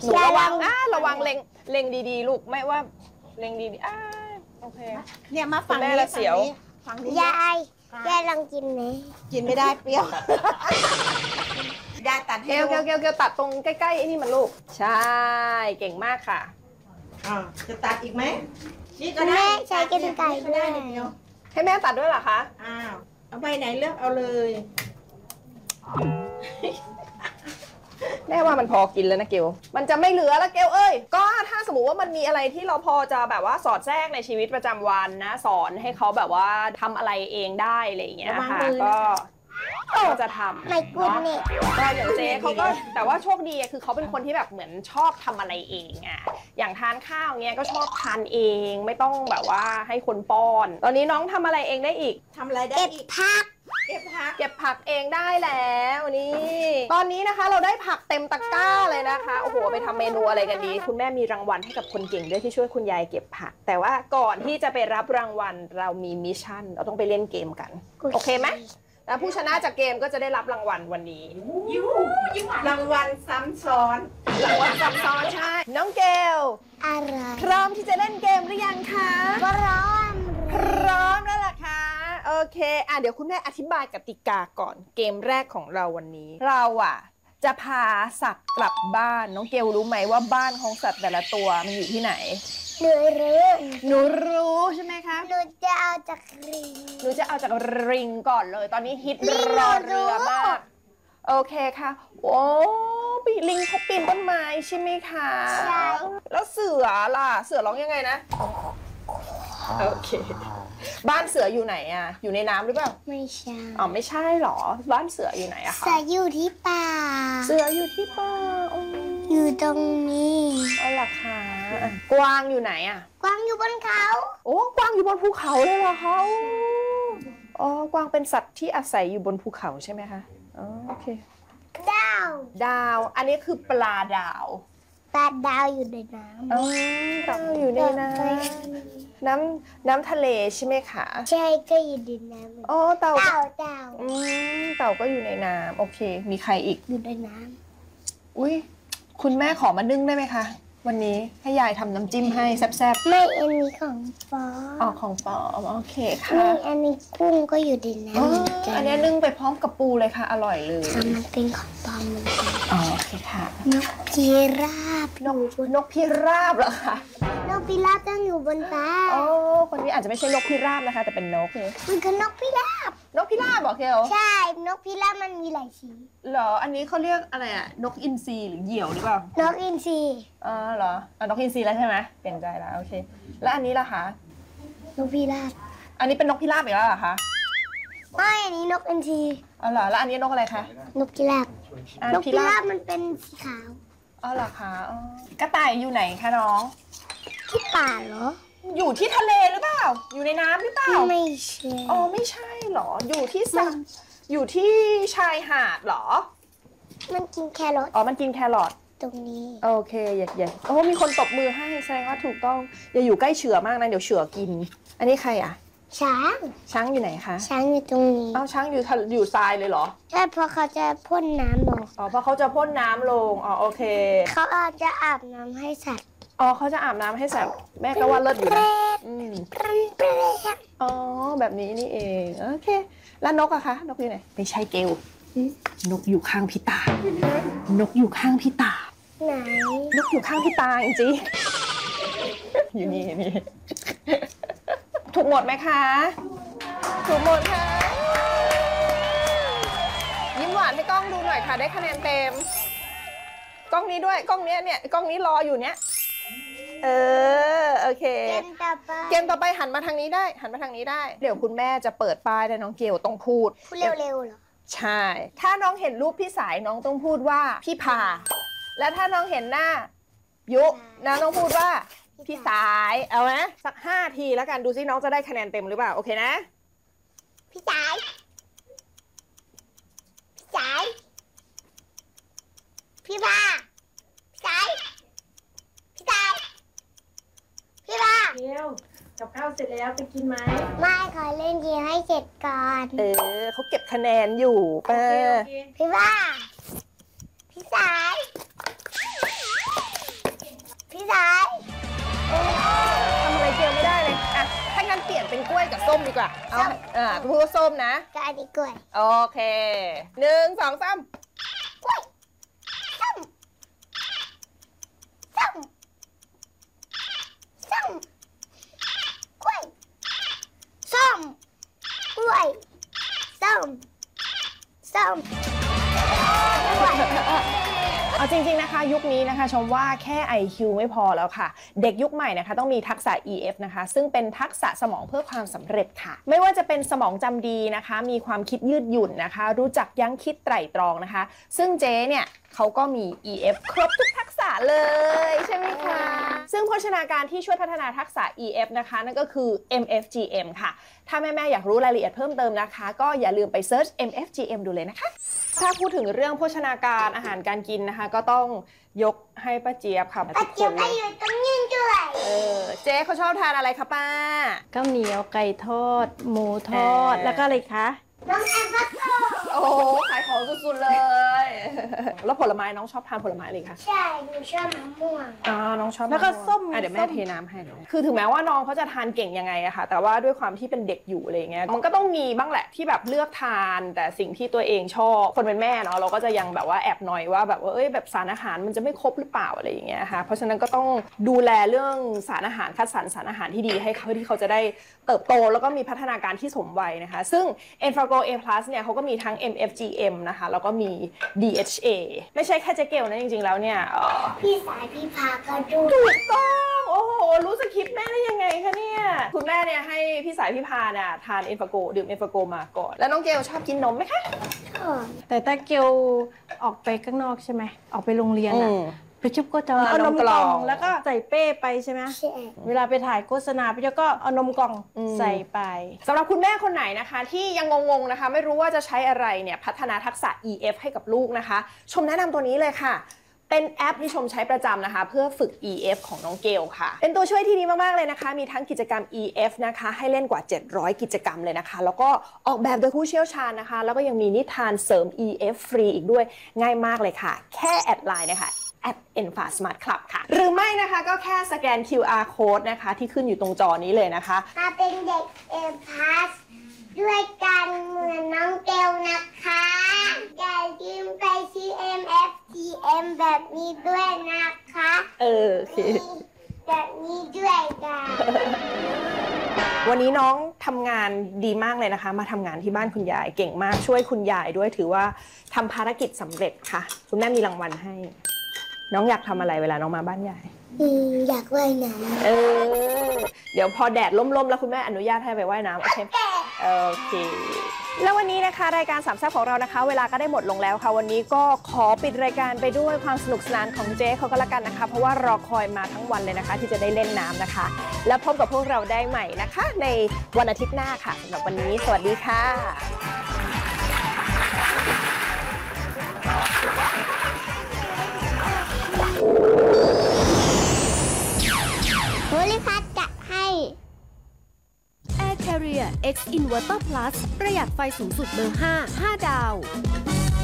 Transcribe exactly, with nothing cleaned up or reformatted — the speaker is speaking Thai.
หนูระวังอ่าระวังเล็งเล็งดีๆลูกไม่ว่าเล็งดีๆอ่าโอเคเนี่ยมาฝั่งแม่นี้ละเสียวฝั่งนี้ยายยายลองกินไหมกินไม่ได้เปรี้ยว ยายตัดเกให้ลดูเกลเกลเกลตัดตรงใกล้ๆไอ้นี่มันลูกใช่เก่งมากค่ะอ่าจะตัดอีกไหมนี่ก็แม่ได้ใช้กรรไกรก็ด้วได้ยเดียวให้แม่ตัดด้วยเหรอคะอ้าวเอาใบไหนเลือกเอาเลยแม่ว่ามันพอกินแล้วนะเกลมันจะไม่เหลือแล้วเกลเอ้ยก็ถ้าสมมติว่ามันมีอะไรที่เราพอจะแบบว่าสอดแทรกในชีวิตประจำวันนะสอนให้เขาแบบว่าทำอะไรเองได้อะไรอย่างเงี้ยค่ะก็ก็จะทำไม่กุนเนี่ยก็อย่างเจ๊เขาก็แต่ว่าโชคดีคือเขาเป็นคนที่แบบเหมือนชอบทำอะไรเองอะอย่างทานข้าวเงี้ยก็ชอบทานเองไม่ต้องแบบว่าให้คนป้อน ตอนนี้น้องทำอะไรเองได้อีกทำอะไรได้เก็บอีกผักเก็บผักเก็บผักเองได้แล้วนี่ตอนนี้นะคะเราได้ผักเต็มตะกร้าเลยนะคะโอ้โหไปทำเมนูอะไรกันดี คุณแม่มีรางวัลให้กับคนเก่งด้วยที่ช่วยคุณยายเก็บผัก แต่ว่าก่อนที่จะไปรับรางวัลเรามีมิชชั่นเราต้องไปเล่นเกมกัน โอเคไหมแล้วผู้ชนะจากเกมก็จะได้รับรางวัลวันนี้ยูรางวัลซ้ำซ้อนรางวัลซับซ้อนใช่น้องเกลอะไรพร้อมที่จะเล่นเกมหรือยังคะก็ร้อนพร้อมแล้วล่ะคะโอเคอ่ะเดี๋ยวคุณแม่อธิบายกติกาก่อนเกมแรกของเราวันนี้ เราอ่ะจะพาสัตว์กลับบ้านน้องเกลรู้ไหมว่าบ้านของสัตว์แต่ละตัวมันอยู่ที่ไหนหนูรู้หนูรู้ใช่ไหมคะหนูจะเอาจากริงหนูจะเอาจากริงก่อนเลย ตอนนี้ฮิตลิงรอหนูรู้เรือมากโอเคค่ะโอ้ปีลิงเขาปีนต้นไม้ใช่ไหมคะใช่แล้วเสือล่ะเสือร้องยังไงนะโอเคบ้านเสืออยู่ไหนอ่ะอยู่ในน้ำหรือเปล่าไม่ใช่อ๋อไม่ใช่หรอบ้านเสืออยู่ไหนอะคะเสืออยู่ที่ป่าเสืออยู่ที่ป่าอ๋ออยู่ตรงนี้เอาล่ะค่ะอ่ะกวางอยู่ไหนอะกวางอยู่บนเขาโอ้กวางอยู่บนภูเขาเลยเหรอคะอ๋อกวางเป็นสัตว์ที่อาศัยอยู่บนภูเขาใช่ไหมคะอ๋อโอเคดาวดาวอันนี้คือปลาดาวปลาดาวอยู่ในน้ำอ๋อดาวอยู่ในน้ำน้ำน้ำทะเลใช่ไหมคะใช่ก็อยู่ในน้ำเหมือนอ๋อเต่าเต่าเต่าอืมเต่าก็อยู่ในน้ำโอเค มีใครอีกอยู่ในน้อุ้ยคุณแม่ขอมานึ่งได้ไหมคะวันนี้ให้ยายทำน้ำจิ้มให้แซ่บำไม่อันนี้ของฟอๆออกของปอมโอเคค่ะนี่อันนี้กุ้งก็อยู่ในน้ำอ๋อเหมือนกัอันนนี้นึ่งไปพร้อมกับปูเลยค่ะ อร่อยเลยค่ะมันเป็นของปลอมเหมือนกันอ๋อโอเคค่ะนกพิราบนกนกพิราบเหรอคะนกพิราบต้องอยู่บนฟ้าโอ้คนนี้อาจจะไม่ใช่นกพิราบนะคะ แต่เป็นนกมันคือนกพิราบนกพิราบเหรอเคลใช่ นกพิราบมันมีหลายสีเหรออันนี้เขาเรียกอะไรอะนกอินทรีหรือเหยี่ยวหรือเปล่านกอินทรีอ๋อเหรออ่ะนกอินทรีแล้วใช่ไหมเปลี่ยนใจแล้วโอเค แล้วอันนี้ล่ะคะนกพิราบอันนี้เป็นนกพิราบอีกแล้วเหรอคะไม่อันนี้นกอินทรีอ๋อเหรอแล้วอันนี้นกอะไรคะนกพิราบอ่ะนกพิราบมันเป็นสีขาวอ๋อเหรอคะอ๋อกระต่ายอยู่ไหนคะน้องที่ป่าเหรออยู่ที่ทะเลหรือเปล่า อยู่ในน้ำหรือเปล่าไม่ใช่อ๋อไม่ใช่เหรอ อยู่ที่สระอยู่ที่ชายหาดเหรอมันกินแครอทอ๋อ มันกินแครอทตรงนี้โอเคอย่าอย่าโอ้มีคนตบมือให้แสดงว่าถูกต้อง อย่าอยู่ใกล้เฉือมากนะ เดี๋ยวเฉือกิน อันนี้ใครอ่ะช้างช้างอยู่ไหนคะช้างอยู่ตรงนี้เอ้าช้างอยู่ทะอยู่ทรายเลยเหรอใช่เพราะเขาจะพ่นน้ำลงอ๋อ เพราะเขาจะพ่นน้ำลง อ๋อ โอเคเขาอาจจะอาบน้ำให้สัตว์อ๋อเขาจะอาบน้ำให้สัตว์แม่ก็ว่าเลิศอยู่นะอืมเปรตเปรตอ๋อ แบบนี้นี่เอง โอเค แล้วนกอะคะ นกอยู่ไหน ไม่ใช่เกลนกอยู่ข้างพี่ตา นกอยู่ข้างพี่ตาไหนนกอยู่ข้างพี่ตาจริงๆ อยู่นี่นี่ ถูกหมดไหมคะ ถูกหมดค่ะ ยิ้มหวานให้กล้องดูหน่อยค่ะ ได้คะแนนเต็ม กล้องนี้ด้วย กล้องเนี้ยเนี่ย กล้องนี้รออยู่เนี้ย เออ โอเคเกมต่อไปเกมต่อไปหันมาทางนี้ได้ หันมาทางนี้ได้ เดี๋ยวคุณแม่จะเปิดป้ายแล้วน้องเกลต้องพูดพูดเร็วๆเหรอใช่ ถ้าน้องเห็นรูปพี่สายน้องต้องพูดว่าพี่พา และถ้าน้องเห็นหน้า ยุน้องต้องพูดว่าพี่สาย เอาไหมสักห้าทีแล้วกัน ดูซิน้องจะได้คะแนนเต็มหรือเปล่า โอเคนะพี่สายพี่สายพี่พาพี่สายพี่สายพี่พาเกียวกับข้าวเสร็จแล้วไปกินไหมไม่ขอเล่นเกมให้เสร็จก่อนเออเขาเก็บคะแนนอยู่โอป้าเคโอเคพี่พาพี่สายเป็นกล้วยกับส้มดีกว่า เอาอ่าพูดว่าส้มนะก็อันนี้กล้วยโอเคหนึ่งสองสามกล้วยส้มส้มส้มกล้วยส้มกล้วยส้มส้มกล้วยเอาจริงๆนะคะยุคนี้นะคะชมว่าแค่ ไอ คิว ไม่พอแล้วค่ะเด็กยุคใหม่นะคะต้องมีทักษะ อี เอฟ นะคะซึ่งเป็นทักษะสมองเพื่อความสำเร็จค่ะไม่ว่าจะเป็นสมองจำดีนะคะมีความคิดยืดหยุ่นนะคะรู้จักยั้งคิดไตร่ตรองนะคะซึ่งเจ๊เนี่ยเขาก็มี อี เอฟ ครบทุกทักษะเลยใช่ไหมคะซึ่งโภชนาการที่ช่วยพัฒนาทักษะ อี เอฟ นะคะนั่นก็คือ เอ็ม เอฟ จี เอ็ม ค่ะถ้าแม่ๆอยากรู้รายละเอียดเพิ่มเติมนะคะก็อย่าลืมไปเซิร์ช เอ็ม เอฟ จี เอ็ม ดูเลยนะคะถ้าพูดถึงเรื่องโภชนาการอาหารการกินนะคะก็ต้องยกให้ป้าเจี๊ยบค่ะป้าทุกคเจี๊ยบนไปเลยอยู่ตรงนี้ด้วยเออเจ๊เขาชอบทานอะไรคะป้าข้าวเหนียวไก่ทอด หมูทอดเออแล้วก็อะไรคะน้องแอมพัสโตโอ้โหขายของสุดๆเลย แล้วผลไม้น้องชอบทานผลไม้อะไรคะใช่หนูชอบมะม่วงอ่าน้องชอบแล้วก็มะม่วงส้มอ่ะเดี๋ยวแม่ส้มเทน้ำให้เดี๋ยวคือถึงแม้ว่าน้องเขาจะทานเก่งยังไงอะค่ะ แต่ว่าด้วยความที่เป็นเด็กอยู่อะไรอย่างเงี้ยมันก็ต้องมีบ้างแหละที่แบบเลือกทานแต่สิ่งที่ตัวเองชอบคนเป็นแม่เนาะเราก็จะยังแบบว่าแอบหน่อยว่าแบบว่าเอ้ยแบบสารอาหารมันจะไม่ครบหรือเปล่าอะไรอย่างเงี้ยค่ะเพราะฉะนั้นก็ต้องดูแลเรื่องสารอาหารคัดสรรสารอาหารที่ดีให้เขาที่เขาจะได้เติบโตแล้วก็มีพัฒนาการที่สมวัยนะคะซึ่ง Enfrago A+ เนี่ยเขาก็มีทั้ง เอ็ม เอฟ จี เอ็ม นะคะแล้วก็มี ดี เอช เอ ไม่ใช่แค่เจ๊เกลนะจริงๆแล้วเนี่ยเอ่อพี่สายพี่พาก็ดูถูกต้องโอ้โหรู้สคริปต์แม่ได้ยังไงคะเนี่ยคุณแม่เนี่ยให้พี่สายพี่พาเนี่ยทานเอ็นฟาโกดื่มเอ็นฟาโกมาก่อนแล้วน้องเกลชอบกินนมไหมคะแต่ถ้าเกลออกไปข้างนอกใช่ไหม ออกไปโรงเรียนอะอืมพี่ชุบก็จะเอาเอานนมมกกล่ล่ออง งแล้วก็ใส่เป้ไปใช่ไหมใช่เวลาไปถ่ายโฆษณาพี่ชุบก็เอานมกล่องอืมใส่ไปสำหรับคุณแม่คนไหนนะคะที่ยังงงๆนะคะไม่รู้ว่าจะใช้อะไรเนี่ยพัฒนาทักษะ อี เอฟ ให้กับลูกนะคะชมแนะนำตัวนี้เลยค่ะเป็นแอปที่ชมใช้ประจำนะคะเพื่อฝึก อี เอฟ ของน้องเกลค่ะเป็นตัวช่วยที่ดีมากๆเลยนะคะมีทั้งกิจกรรม อี เอฟ นะคะให้เล่นกว่าเจ็ดร้อยกิจกรรมเลยนะคะแล้วก็ออกแบบโดยผู้เชี่ยวชาญนะคะแล้วก็ยังมีนิทานเสริม อี เอฟ ฟรีอีกด้วยง่ายมากเลยค่ะแค่แอดไลน์นะคะแอด เอ็น เอฟ เอ Smart Club ค่ะหรือไม่นะคะก็แค่สแกน คิว อาร์ Code นะคะที่ขึ้นอยู่ตรงจอนี้เลยนะคะมาเป็นเด็กเอ็มพาสด้วยกันเหมือนน้องเกลนะคะอย่าลืมไปที่ เอ็ม เอฟ จี เอ็ม แบบนี้ด้วยนะคะเออโอเคมีแบบนี้ด้วยกันวันนี้น้องทำงานดีมากเลยนะคะ มาทำงานที่บ้านคุณยายเก่งมากช่วยคุณยายด้วยถือว่าทำภารกิจสำเร็จค่ะคุณแม่มีรางวัลให้ น้องอยากทำอะไรเวลาน้องมาบ้านยายอืมอยากว่ายน้เออเดี๋ยวพอแดดล่มๆแล้วคุณแม่อนุญาตให้ไปว่ายน้ำโอเคโอเคแล้ววันนี้นะคะรายการสามแซ่บของเรานะคะ เวลาก็ได้หมดลงแล้วค่ะวันนี้ก็ขอปิดรายการไปด้วยความสนุกสนานของเจ๊เขาก็แล้วกันนะคะ เพราะว่ารอคอยมาทั้งวันเลยนะคะ ที่จะได้เล่นน้ำนะคะ แล้วพบกับพวกเราได้ใหม่นะคะ ในวันอาทิตย์หน้าค่ะสำหรับวันนี้สวัสดีค่ะำโพลิพัทจัดให้ Air Carrier X Inverter Plus ประหยัดไฟสูงสุดเบอร์ห้า ห้าดาว